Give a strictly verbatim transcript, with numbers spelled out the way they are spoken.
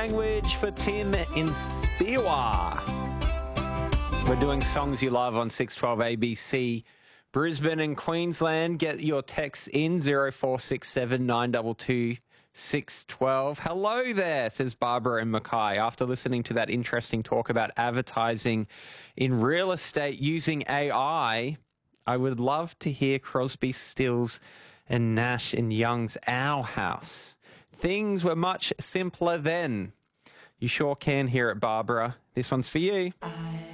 language for Tim in Speewah. We're doing songs you love on six twelve A B C. Brisbane and Queensland, get your texts in zero four six seven nine two two six one two. Hello there, says Barbara and Mackay. After listening to that interesting talk about advertising in real estate using A I, I would love to hear Crosby, Stills and Nash and Young's Our House. Things were much simpler then. You sure can hear it, Barbara. This one's for you.